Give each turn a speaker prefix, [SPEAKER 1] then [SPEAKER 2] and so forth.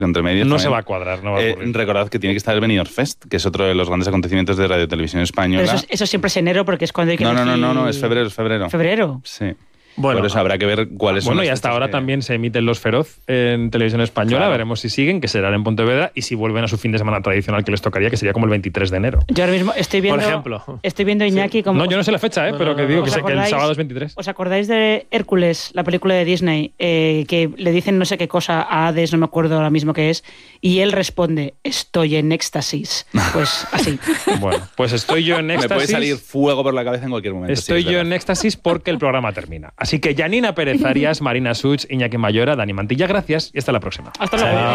[SPEAKER 1] entre medios.
[SPEAKER 2] No
[SPEAKER 1] también.
[SPEAKER 2] se va a cuadrar, no va a ocurrir.
[SPEAKER 1] Recordad que tiene que estar el Benidorm Fest, que es otro de los grandes acontecimientos de Radio Televisión Española.
[SPEAKER 3] Pero eso siempre es enero porque es cuando hay que elegir...
[SPEAKER 1] No, es febrero.
[SPEAKER 3] ¿Febrero?
[SPEAKER 1] Sí.
[SPEAKER 2] Bueno,
[SPEAKER 1] por eso habrá que ver cuáles son.
[SPEAKER 2] Bueno, y hasta ahora también se emiten Los Feroz en Televisión Española.
[SPEAKER 1] Claro.
[SPEAKER 2] Veremos si siguen, que serán en Pontevedra, y si vuelven a su fin de semana tradicional que les tocaría, que sería como el 23 de enero.
[SPEAKER 3] Yo ahora mismo estoy viendo...
[SPEAKER 2] Por ejemplo.
[SPEAKER 3] Estoy viendo Iñaki como...
[SPEAKER 2] No, yo no sé la fecha, pero que digo que,
[SPEAKER 3] ¿Os
[SPEAKER 2] sé que el
[SPEAKER 3] acordáis-
[SPEAKER 2] sábado es 23.
[SPEAKER 3] ¿Os acordáis de Hércules, la película de Disney, que le dicen no sé qué cosa a Hades, no me acuerdo ahora mismo qué es, y él responde, estoy en éxtasis? Pues así.
[SPEAKER 2] Bueno, pues estoy yo en
[SPEAKER 1] Me
[SPEAKER 2] éxtasis.
[SPEAKER 1] puede salir fuego por la cabeza en cualquier momento.
[SPEAKER 2] Estoy
[SPEAKER 1] sí, es
[SPEAKER 2] yo
[SPEAKER 1] verdad.
[SPEAKER 2] en éxtasis porque el programa termina. Así que Janina Pérez Arias, Marina Such, Iñaki Mayora, Dani Mantilla, gracias y hasta la próxima.
[SPEAKER 3] Hasta luego.